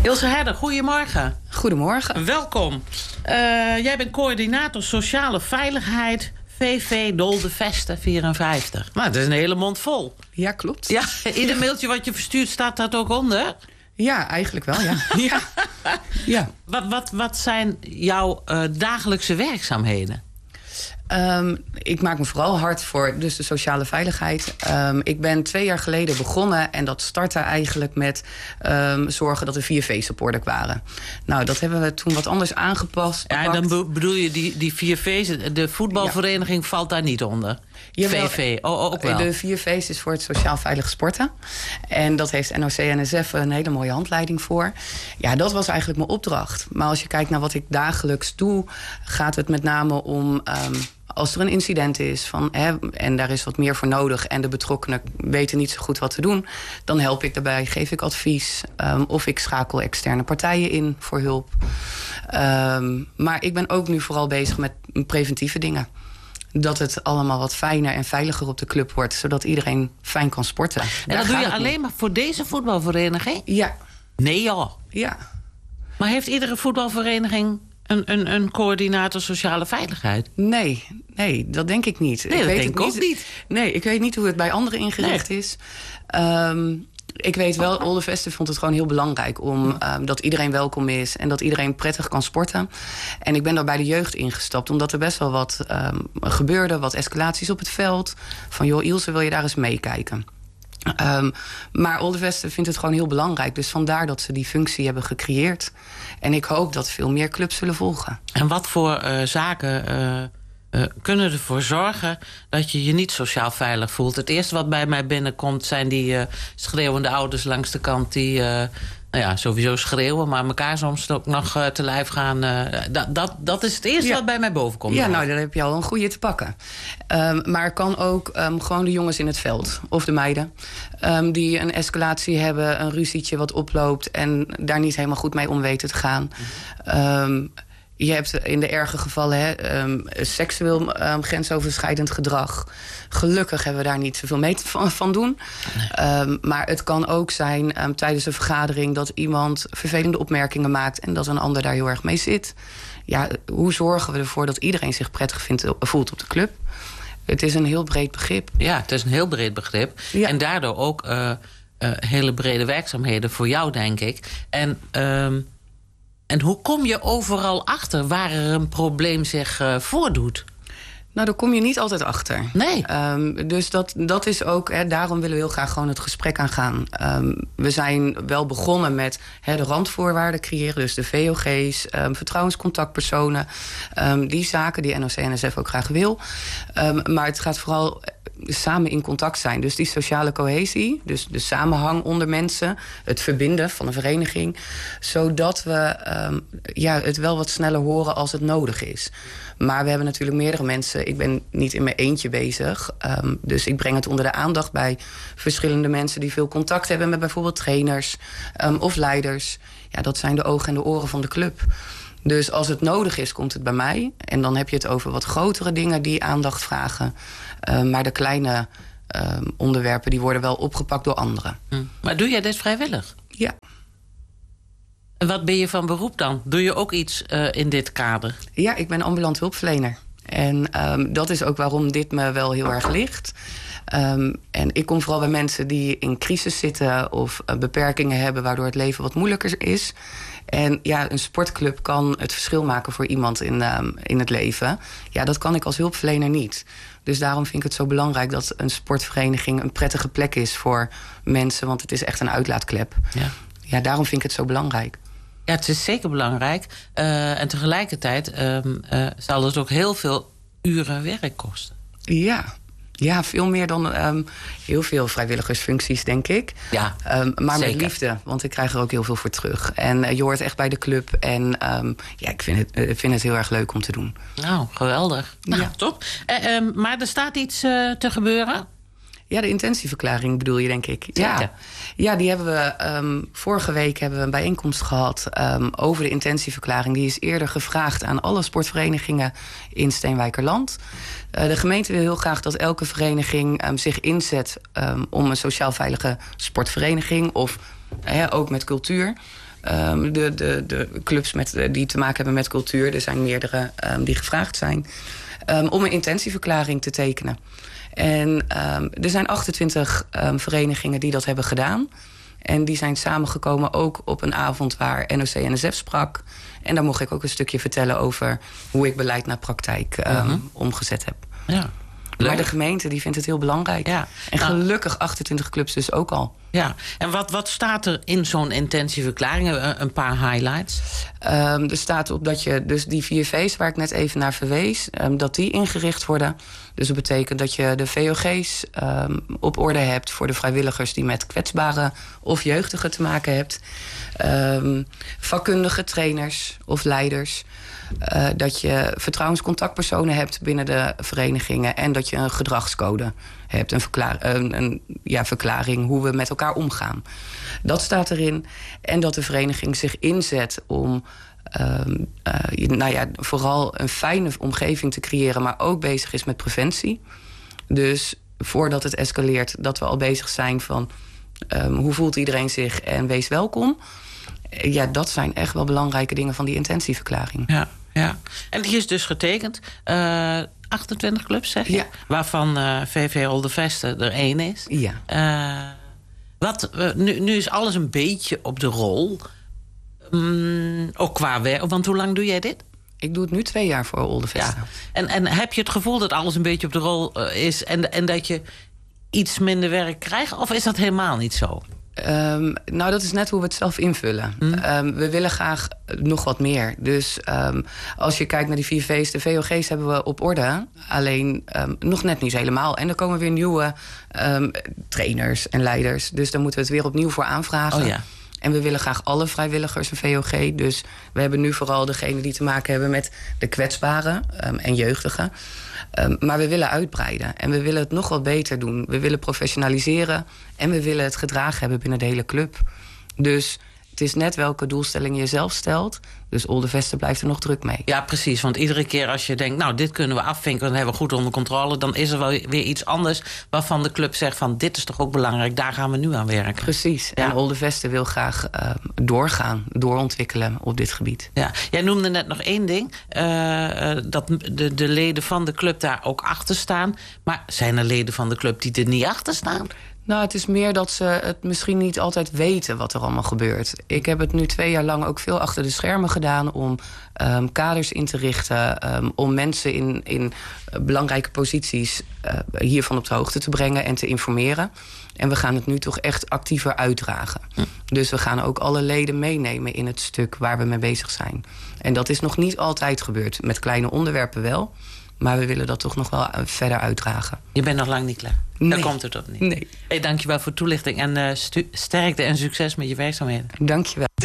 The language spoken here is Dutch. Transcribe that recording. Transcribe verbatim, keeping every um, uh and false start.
Ilse Herder, goedemorgen. Goedemorgen. Welkom. Uh, jij bent coördinator Sociale Veiligheid V V Dolde Veste vierenvijftig. Nou, dat is een hele mond vol. Ja, klopt. Ja, in een mailtje wat je verstuurt staat dat ook onder? Ja, eigenlijk wel, ja. ja. ja. Wat, wat, wat zijn jouw uh, dagelijkse werkzaamheden? Um, ik maak me vooral hard voor dus de sociale veiligheid. Um, ik ben twee jaar geleden begonnen en dat startte eigenlijk met um, zorgen dat er vier V's op orde waren. Nou, dat hebben we toen wat anders aangepast. Ja, en dan be- bedoel je die, die vier V's, de voetbalvereniging ja. valt daar niet onder? Jawel, V V, oh, ook wel. De vier V's is voor het sociaal veilig sporten. En dat heeft N O C N S F een hele mooie handleiding voor. Ja, dat was eigenlijk mijn opdracht. Maar als je kijkt naar wat ik dagelijks doe, gaat het met name om Um, als er een incident is van, hè, en daar is wat meer voor nodig en de betrokkenen weten niet zo goed wat te doen, dan help ik daarbij, geef ik advies um, of ik schakel externe partijen in voor hulp. Um, maar ik ben ook nu vooral bezig met preventieve dingen. Dat het allemaal wat fijner en veiliger op de club wordt, zodat iedereen fijn kan sporten. En daar dat doe je alleen maar voor deze voetbalvereniging? Ja. Nee joh. Ja. Maar heeft iedere voetbalvereniging Een, een, een coördinator sociale veiligheid? Nee, nee, dat denk ik niet. Nee, ik dat weet denk ik het ook niet. Nee, ik weet niet hoe het bij anderen ingericht nee. is. Um, ik weet wel, Olde Veste vond het gewoon heel belangrijk om um, dat iedereen welkom is en dat iedereen prettig kan sporten. En ik ben daar bij de jeugd ingestapt, omdat er best wel wat um, gebeurde, wat escalaties op het veld. Van joh, Ilse, wil je daar eens meekijken? Um, maar Olde Veste vindt het gewoon heel belangrijk. Dus vandaar dat ze die functie hebben gecreëerd. En ik hoop dat veel meer clubs zullen volgen. En wat voor uh, zaken uh, uh, kunnen ervoor zorgen dat je je niet sociaal veilig voelt? Het eerste wat bij mij binnenkomt zijn die uh, schreeuwende ouders langs de kant die Uh, nou ja, sowieso schreeuwen, maar elkaar soms ook nog uh, te lijf gaan. Uh, dat, dat, dat is het eerste ja. wat bij mij boven komt. Ja, nou, daar heb je al een goede te pakken. Um, maar er kan ook um, gewoon de jongens in het veld, of de meiden, Um, die een escalatie hebben, een ruzietje wat oploopt en daar niet helemaal goed mee om weten te gaan. Um, Je hebt in de erge gevallen hè, um, seksueel um, grensoverschrijdend gedrag. Gelukkig hebben we daar niet zoveel mee van, van doen. Nee. Um, maar het kan ook zijn um, tijdens een vergadering dat iemand vervelende opmerkingen maakt en dat een ander daar heel erg mee zit. Ja, hoe zorgen we ervoor dat iedereen zich prettig vindt, voelt op de club? Het is een heel breed begrip. Ja, het is een heel breed begrip. Ja. En daardoor ook uh, uh, hele brede werkzaamheden voor jou, denk ik. En Um, En hoe kom je overal achter waar er een probleem zich uh, voordoet? Nou, daar kom je niet altijd achter. Nee. Um, dus dat, dat is ook, hè, daarom willen we heel graag gewoon het gesprek aangaan. Um, we zijn wel begonnen met hè, de randvoorwaarden creëren. Dus de V O G's, um, vertrouwenscontactpersonen. Um, die zaken die N O C N S F ook graag wil. Um, maar het gaat vooral samen in contact zijn. Dus die sociale cohesie, dus de samenhang onder mensen, het verbinden van een vereniging, zodat we um, ja, het wel wat sneller horen als het nodig is. Maar we hebben natuurlijk meerdere mensen. Ik ben niet in mijn eentje bezig. Um, dus ik breng het onder de aandacht bij verschillende mensen die veel contact hebben met bijvoorbeeld trainers um, of leiders. Ja, dat zijn de ogen en de oren van de club. Dus als het nodig is, komt het bij mij. En dan heb je het over wat grotere dingen die aandacht vragen. Uh, maar de kleine uh, onderwerpen die worden wel opgepakt door anderen. Hm. Maar doe jij dit vrijwillig? Ja. En wat ben je van beroep dan? Doe je ook iets uh, in dit kader? Ja, ik ben ambulant hulpverlener. En um, dat is ook waarom dit me wel heel erg ligt. Um, en ik kom vooral bij mensen die in crisis zitten of uh, beperkingen hebben waardoor het leven wat moeilijker is. En ja, een sportclub kan het verschil maken voor iemand in, um, in het leven. Ja, dat kan ik als hulpverlener niet. Dus daarom vind ik het zo belangrijk dat een sportvereniging een prettige plek is voor mensen. Want het is echt een uitlaatklep. Ja, ja daarom vind ik het zo belangrijk. Ja, het is zeker belangrijk. Uh, en tegelijkertijd um, uh, zal het ook heel veel uren werk kosten. Ja. Ja, veel meer dan um, heel veel vrijwilligersfuncties, denk ik. Ja, um, maar zeker. Met liefde, want ik krijg er ook heel veel voor terug. En uh, je hoort echt bij de club. En um, ja, ik vind het, uh, vind het heel erg leuk om te doen. Nou, geweldig. Nou, ja. Top. Uh, um, maar er staat iets uh, te gebeuren? Ja, de intentieverklaring bedoel je, denk ik. Ja, ja die hebben we um, vorige week hebben we een bijeenkomst gehad um, over de intentieverklaring. Die is eerder gevraagd aan alle sportverenigingen in Steenwijkerland. Uh, de gemeente wil heel graag dat elke vereniging um, zich inzet um, om een sociaal veilige sportvereniging of uh, ook met cultuur Um, de, de, de clubs met, die te maken hebben met cultuur. Er zijn meerdere um, die gevraagd zijn. Um, om een intentieverklaring te tekenen. En um, er zijn achtentwintig um, verenigingen die dat hebben gedaan. En die zijn samengekomen ook op een avond waar N O C N S F sprak. En daar mocht ik ook een stukje vertellen over hoe ik beleid naar praktijk um, uh-huh. omgezet heb. Ja. Maar de gemeente die vindt het heel belangrijk. Ja. En gelukkig achtentwintig clubs dus ook al. Ja, en wat, wat staat er in zo'n intentieverklaring? Een, een paar highlights? Um, er staat op dat je dus die vier V's waar ik net even naar verwees... Um, dat die ingericht worden. Dus dat betekent dat je de V O G's um, op orde hebt... voor de vrijwilligers die met kwetsbaren of jeugdigen te maken hebt. Um, vakkundige trainers of leiders... Uh, dat je vertrouwenscontactpersonen hebt binnen de verenigingen... en dat je een gedragscode hebt, een, verklaar, een, een ja, verklaring hoe we met elkaar omgaan. Dat staat erin. En dat de vereniging zich inzet om um, uh, nou ja, vooral een fijne omgeving te creëren... maar ook bezig is met preventie. Dus voordat het escaleert, dat we al bezig zijn van... Um, hoe voelt iedereen zich en wees welkom... Ja, dat zijn echt wel belangrijke dingen van die intentieverklaring. Ja, ja. En die is dus getekend. Uh, achtentwintig clubs, zeg je? Ja. Waarvan uh, V V Oldeveste er één is. Ja. Uh, wat, uh, nu, nu is alles een beetje op de rol. Um, ook qua werk. Want hoe lang doe jij dit? Ik doe het nu twee jaar voor Oldeveste. Ja. En, en heb je het gevoel dat alles een beetje op de rol uh, is... En, en dat je iets minder werk krijgt? Of is dat helemaal niet zo? Um, nou, dat is net hoe we het zelf invullen. Mm. Um, we willen graag nog wat meer. Dus um, als je kijkt naar die vier V's... de V O G's hebben we op orde. Alleen um, nog net niet helemaal. En er komen weer nieuwe um, trainers en leiders. Dus daar moeten we het weer opnieuw voor aanvragen. Oh ja. En we willen graag alle vrijwilligers een V O G. Dus we hebben nu vooral degenen die te maken hebben... met de kwetsbaren um, en jeugdigen. Um, maar we willen uitbreiden. En we willen het nog wat beter doen. We willen professionaliseren. En we willen het gedragen hebben binnen de hele club. Dus het is net welke doelstelling je zelf stelt. Dus Oldeveste blijft er nog druk mee. Ja, precies. Want iedere keer als je denkt... nou, dit kunnen we afvinken, dan hebben we goed onder controle... dan is er wel weer iets anders waarvan de club zegt... van dit is toch ook belangrijk, daar gaan we nu aan werken. Precies. Ja. En Oldeveste wil graag uh, doorgaan, doorontwikkelen op dit gebied. Ja. Jij noemde net nog één ding. Uh, dat de, de leden van de club daar ook achter staan. Maar zijn er leden van de club die er niet achter staan? Nou, het is meer dat ze het misschien niet altijd weten wat er allemaal gebeurt. Ik heb het nu twee jaar lang ook veel achter de schermen gedaan... om um, kaders in te richten, um, om mensen in, in belangrijke posities... Uh, hiervan op de hoogte te brengen en te informeren. En we gaan het nu toch echt actiever uitdragen. Hm. Dus we gaan ook alle leden meenemen in het stuk waar we mee bezig zijn. En dat is nog niet altijd gebeurd. Met kleine onderwerpen wel... Maar we willen dat toch nog wel verder uitdragen. Je bent nog lang niet klaar. Nee. Daar komt het op niet. Nee. Hey, dankjewel voor de toelichting. En uh, sterkte en succes met je werkzaamheden. Dankjewel.